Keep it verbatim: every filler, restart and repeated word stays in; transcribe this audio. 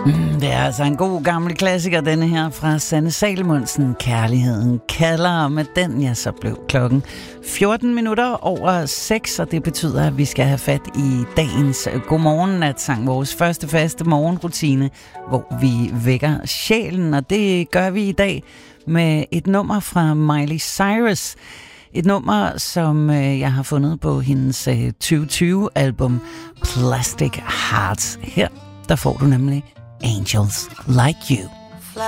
Mm, det er altså en god gammel klassiker, denne her fra Sanne Salomonsen. Kærligheden kalder, og med den, ja, så blev klokken fjorten minutter over seks, og det betyder, at vi skal have fat i dagens Godmorgen-natsang, vores første faste morgenrutine, hvor vi vækker sjælen, og det gør vi i dag med et nummer fra Miley Cyrus. Et nummer, som øh, jeg har fundet på hendes øh, tyve tyve-album Plastic Hearts. Her, der får du nemlig Angels Like You.